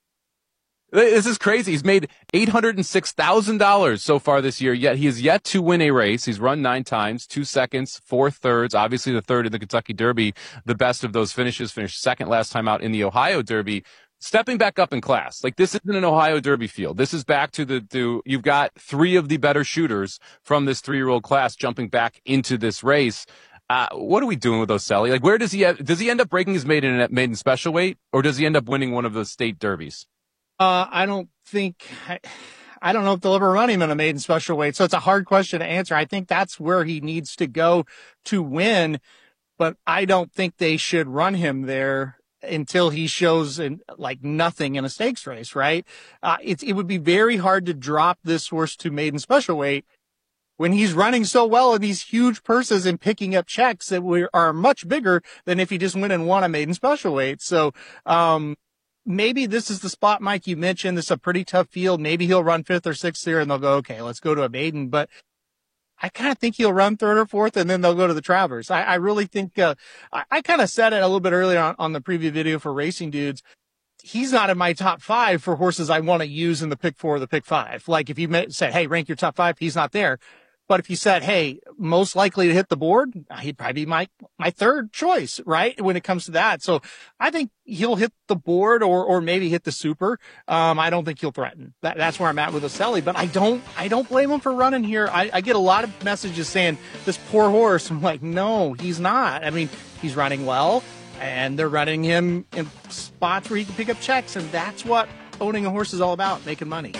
This is crazy. He's made eight hundred six thousand dollars so far this year, yet he has yet to win a race. He's run nine times, two seconds, four thirds. Obviously, the third in the Kentucky Derby, the best of those finishes, finished second last time out in the Ohio Derby. Stepping back up in class. Like, this isn't an Ohio Derby field. This is back to the, to, you've got three of the better shooters from this three-year-old class jumping back into this race. Uh, what are we doing with Oselli? Like, where does he, have, does he end up breaking his maiden at maiden special weight, or does he end up winning one of the state derbies? Uh, I don't think, I, I don't know if they'll ever run him in a maiden special weight. So it's a hard question to answer. I think that's where he needs to go to win, but I don't think they should run him there until he shows in, like nothing in a stakes race, right? Uh, it's, it would be very hard to drop this horse to maiden special weight when he's running so well in these huge purses and picking up checks that we are much bigger than if he just went and won a maiden special weight. So, um, maybe this is the spot, Mike, you mentioned. This is a pretty tough field. Maybe he'll run fifth or sixth there and they'll go, okay, let's go to a maiden. But I kind of think he'll run third or fourth, and then they'll go to the Travers. I, I really think, uh, I, I kind of said it a little bit earlier on, on the preview video for Racing Dudes. He's not in my top five for horses I want to use in the pick four or the pick five. Like if you said, hey, rank your top five, he's not there. But if you said, hey, most likely to hit the board, he'd probably be my, my third choice, right? When it comes to that. So I think he'll hit the board or, or maybe hit the super. Um, I don't think he'll threaten. That, that's where I'm at with Oselli, but I don't, I don't blame him for running here. I, I get a lot of messages saying this poor horse. I'm like, no, he's not. I mean, he's running well and they're running him in spots where he can pick up checks. And that's what owning a horse is all about, making money.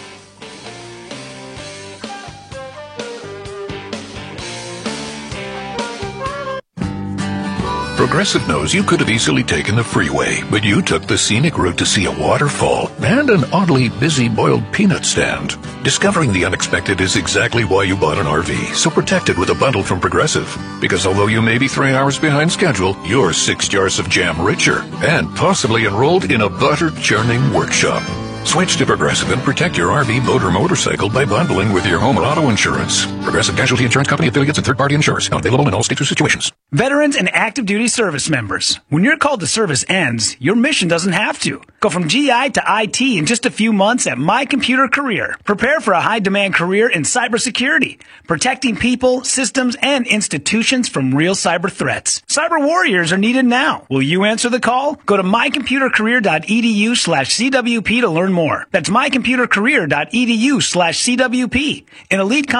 Progressive knows you could have easily taken the freeway, but you took the scenic route to see a waterfall and an oddly busy boiled peanut stand. Discovering the unexpected is exactly why you bought an R V, so protect it with a bundle from Progressive. Because although you may be three hours behind schedule, you're six jars of jam richer and possibly enrolled in a butter-churning workshop. Switch to Progressive and protect your R V, boat, or motorcycle by bundling with your home or auto insurance. Progressive Casualty Insurance Company affiliates and third-party insurers. Not available in all states or situations. Veterans and active duty service members, when your call to service ends, your mission doesn't have to. Go from G I to I T in just a few months at My Computer Career. Prepare for a high-demand career in cybersecurity, protecting people, systems, and institutions from real cyber threats. Cyber warriors are needed now. Will you answer the call? Go to mycomputercareer.edu slash CWP to learn more. That's mycomputercareer.edu slash CWP. An elite